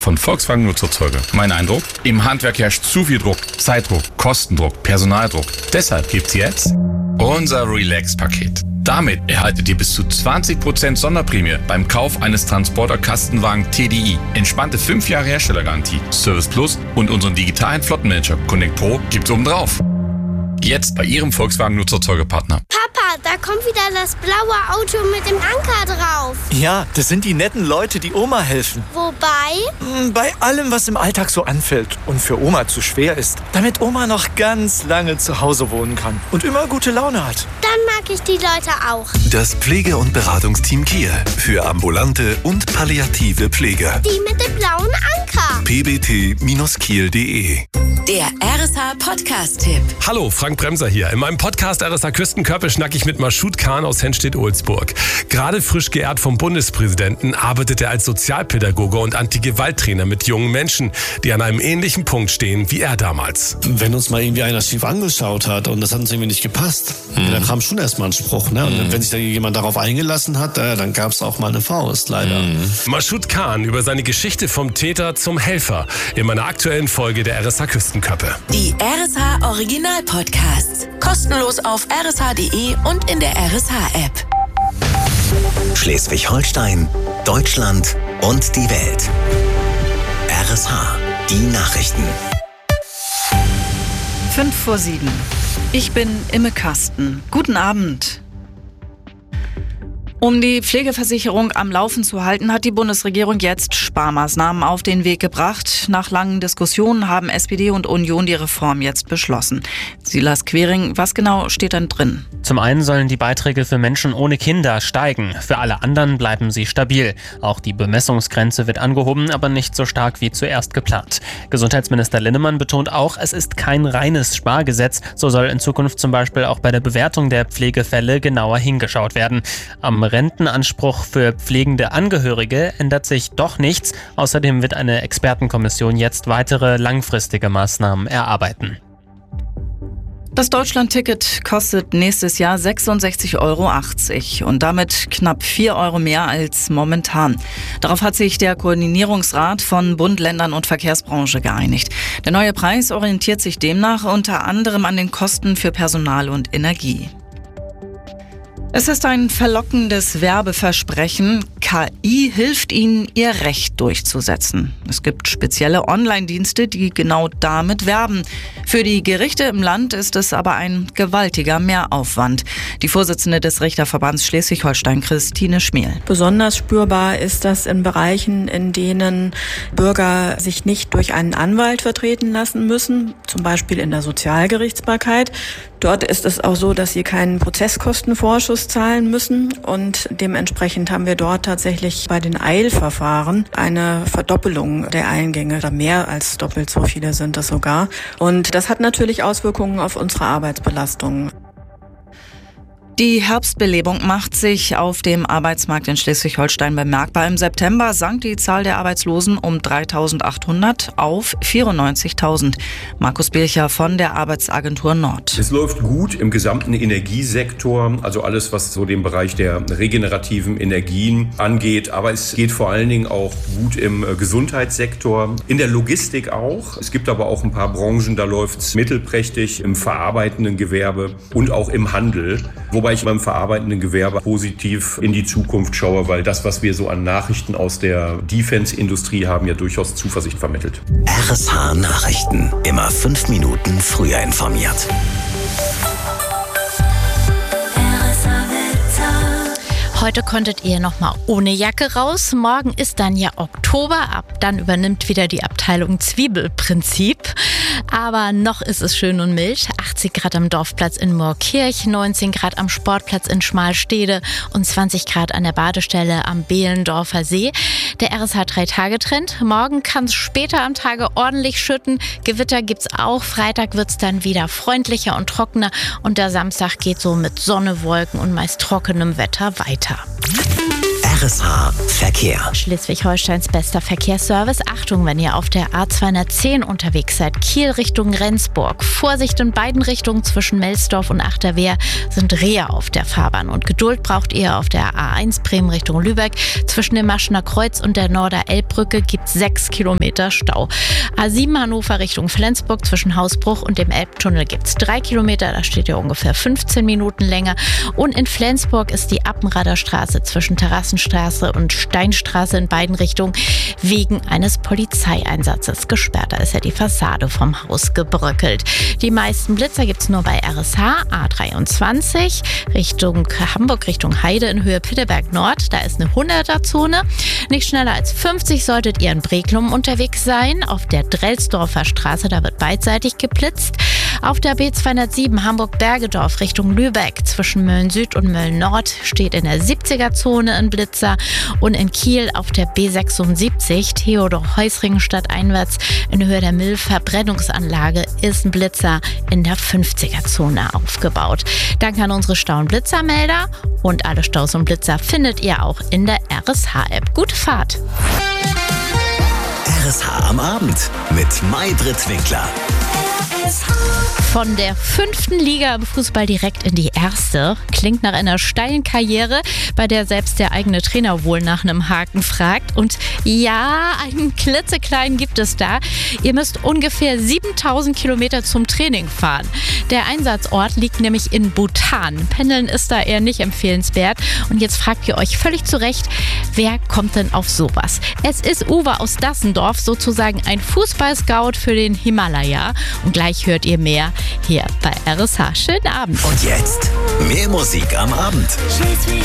von Volkswagen Nutzerzeuge. Mein Eindruck? Im Handwerk herrscht zu viel Druck, Zeitdruck, Kostendruck, Personaldruck. Deshalb gibt's jetzt unser Relax-Paket. Damit erhaltet ihr bis zu 20% Sonderprämie beim Kauf eines Transporter-Kastenwagen TDI. Entspannte 5 Jahre Herstellergarantie, Service Plus und unseren digitalen Flottenmanager Connect Pro gibt's obendrauf. Jetzt bei Ihrem Volkswagen Nutzerzeugepartner. Papa, da kommt wieder das blaue Auto mit dem Anker drauf. Ja, das sind die netten Leute, die Oma helfen. Wobei? Bei allem, was im Alltag so anfällt und für Oma zu schwer ist. Damit Oma noch ganz lange zu Hause wohnen kann und immer gute Laune hat. Dann mag ich die Leute auch. Das Pflege- und Beratungsteam Kiel für ambulante und palliative Pflege. Die mit dem blauen Anker. pbt-kiel.de. Der RSH Podcast-Tipp. Hallo, Frank Bremser hier. In meinem Podcast RSH Küstenkörper schnack ich mit Maschud Kahn aus Henstedt-Ohlsburg. Gerade frisch geehrt vom Bundespräsidenten arbeitet er als Sozialpädagoge und Anti-Gewalt-Trainer mit jungen Menschen, die an einem ähnlichen Punkt stehen wie er damals. Wenn uns mal irgendwie einer schief angeschaut hat und das hat uns irgendwie nicht gepasst, dann kam schon erstmal ein Spruch. Ne? Und wenn sich da jemand darauf eingelassen hat, dann gab es auch mal eine Faust, leider. Maschud Kahn über seine Geschichte vom Täter zum Helfer in meiner aktuellen Folge der RSH Küstenköppe. Die RSH Original Podcasts. Kostenlos auf rsh.de und in der RSH-App. Schleswig-Holstein, Deutschland und die Welt. RSH, die Nachrichten. 5:07. Ich bin Imme Kasten. Guten Abend. Um die Pflegeversicherung am Laufen zu halten, hat die Bundesregierung jetzt Sparmaßnahmen auf den Weg gebracht. Nach langen Diskussionen haben SPD und Union die Reform jetzt beschlossen. Silas Quering, was genau steht denn drin? Zum einen sollen die Beiträge für Menschen ohne Kinder steigen. Für alle anderen bleiben sie stabil. Auch die Bemessungsgrenze wird angehoben, aber nicht so stark wie zuerst geplant. Gesundheitsminister Linnemann betont auch, es ist kein reines Spargesetz. So soll in Zukunft zum Beispiel auch bei der Bewertung der Pflegefälle genauer hingeschaut werden. Am Rentenanspruch für pflegende Angehörige ändert sich doch nichts. Außerdem wird eine Expertenkommission jetzt weitere langfristige Maßnahmen erarbeiten. Das Deutschland-Ticket kostet nächstes Jahr 66,80 € und damit knapp 4 € mehr als momentan. Darauf hat sich der Koordinierungsrat von Bund, Ländern und Verkehrsbranche geeinigt. Der neue Preis orientiert sich demnach unter anderem an den Kosten für Personal und Energie. Es ist ein verlockendes Werbeversprechen. KI hilft Ihnen, Ihr Recht durchzusetzen. Es gibt spezielle Online-Dienste, die genau damit werben. Für die Gerichte im Land ist es aber ein gewaltiger Mehraufwand. Die Vorsitzende des Richterverbands Schleswig-Holstein, Christine Schmiel. Besonders spürbar ist das in Bereichen, in denen Bürger sich nicht durch einen Anwalt vertreten lassen müssen, zum Beispiel in der Sozialgerichtsbarkeit. Dort ist es auch so, dass sie keinen Prozesskostenvorschuss zahlen müssen und dementsprechend haben wir dort tatsächlich bei den Eilverfahren eine Verdoppelung der Eingänge, oder mehr als doppelt so viele sind es sogar. Und das hat natürlich Auswirkungen auf unsere Arbeitsbelastung. Die Herbstbelebung macht sich auf dem Arbeitsmarkt in Schleswig-Holstein bemerkbar. Im September sank die Zahl der Arbeitslosen um 3.800 auf 94.000. Markus Bircher von der Arbeitsagentur Nord. Es läuft gut im gesamten Energiesektor, also alles, was so den Bereich der regenerativen Energien angeht. Aber es geht vor allen Dingen auch gut im Gesundheitssektor, in der Logistik auch. Es gibt aber auch ein paar Branchen, da läuft es mittelprächtig im verarbeitenden Gewerbe und auch im Handel. Wobei ich beim verarbeitenden Gewerbe positiv in die Zukunft schaue, weil das, was wir so an Nachrichten aus der Defense-Industrie haben, ja durchaus Zuversicht vermittelt. RSH Nachrichten. Immer 5 Minuten früher informiert. Heute konntet ihr noch mal ohne Jacke raus. Morgen ist dann ja Oktober. Ab dann übernimmt wieder die Abteilung Zwiebelprinzip. Aber noch ist es schön und mild. 80 Grad am Dorfplatz in Moorkirch, 19 Grad am Sportplatz in Schmalstede und 20 Grad an der Badestelle am Behlendorfer See. Der RSH 3-Tage-Trend. Morgen kann es später am Tage ordentlich schütten. Gewitter gibt's auch. Freitag wird's dann wieder freundlicher und trockener. Und der Samstag geht so mit Sonne, Wolken und meist trockenem Wetter weiter. RSH Verkehr. Schleswig-Holsteins bester Verkehrsservice. Achtung, wenn ihr auf der A210 unterwegs seid. Kiel Richtung Rendsburg. Vorsicht in beiden Richtungen zwischen Melsdorf und Achterwehr sind Rehe auf der Fahrbahn. Und Geduld braucht ihr auf der A1 Bremen Richtung Lübeck. Zwischen dem Maschener Kreuz und der Norder-Elbbrücke gibt es 6 Kilometer Stau. A7 Hannover Richtung Flensburg. Zwischen Hausbruch und dem Elbtunnel gibt es 3 Kilometer. Da steht ihr ungefähr 15 Minuten länger. Und in Flensburg ist die Appenrader Straße zwischen Terrassenstraße und Steinstraße in beiden Richtungen wegen eines Polizeieinsatzes gesperrt. Da ist ja die Fassade vom Haus gebröckelt. Die meisten Blitzer gibt es nur bei RSH, A23, Richtung Hamburg, Richtung Heide in Höhe Pitteberg Nord. Da ist eine 100er-Zone. Nicht schneller als 50 solltet ihr in Breklum unterwegs sein. Auf der Drelsdorfer Straße, da wird beidseitig geblitzt. Auf der B207 Hamburg-Bergedorf Richtung Lübeck zwischen Mölln Süd und Mölln Nord steht in der 70er-Zone ein Blitzer. Und in Kiel auf der B76 Theodor-Heusringen stadteinwärts in Höhe der Müllverbrennungsanlage ist ein Blitzer in der 50er-Zone aufgebaut. Danke an unsere Stau- und Blitzermelder. Und alle Staus und Blitzer findet ihr auch in der RSH-App. Gute Fahrt! RSH am Abend mit Mai-Britt Winkler. Von der 5. Liga im Fußball direkt in die 1. Klingt nach einer steilen Karriere, bei der selbst der eigene Trainer wohl nach einem Haken fragt. Und ja, einen klitzekleinen gibt es da. Ihr müsst ungefähr 7000 Kilometer zum Training fahren. Der Einsatzort liegt nämlich in Bhutan. Pendeln ist da eher nicht empfehlenswert. Und jetzt fragt ihr euch völlig zu Recht, wer kommt denn auf sowas? Es ist Uwe aus Dassendorf, sozusagen ein Fußballscout für den Himalaya. Und gleich hört ihr mehr hier bei RSH. Schönen Abend. Und jetzt mehr Musik am Abend.